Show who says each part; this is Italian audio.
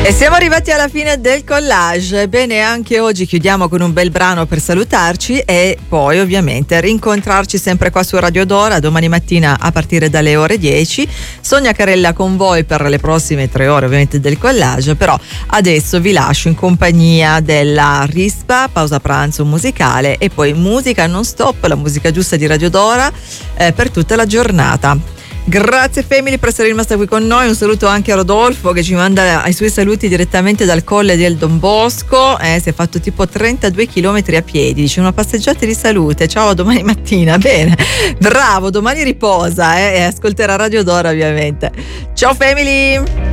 Speaker 1: E siamo arrivati alla fine del collage. Bene, anche oggi chiudiamo con un bel brano per salutarci e poi ovviamente rincontrarci sempre qua su Radio Dora domani mattina a partire dalle ore 10. Sonia Carella con voi per le prossime 3 ore ovviamente del collage, però adesso vi lascio in compagnia della Rispa, pausa pranzo musicale e poi musica non stop, la musica giusta di Radio Dora per tutta la giornata. Grazie Family per essere rimasta qui con noi, un saluto anche a Rodolfo che ci manda i suoi saluti direttamente dal Colle del Don Bosco, si è fatto tipo 32 chilometri a piedi, dice una passeggiata di salute, ciao, a domani mattina. Bene, bravo, domani riposa e ascolterà Radio Dora ovviamente. Ciao Family!